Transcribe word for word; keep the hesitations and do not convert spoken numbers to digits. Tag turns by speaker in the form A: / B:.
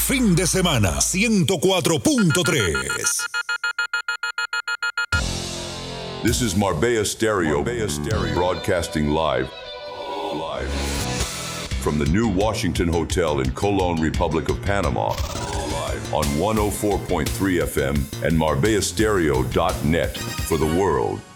A: Fin de semana ciento cuatro punto tres.
B: This is Marbella Stereo, Marbella Stereo, broadcasting live, live from the new Washington Hotel in Colón, Republic of Panama, live on one oh four point three F M and Marbella Stereo dot net for the world.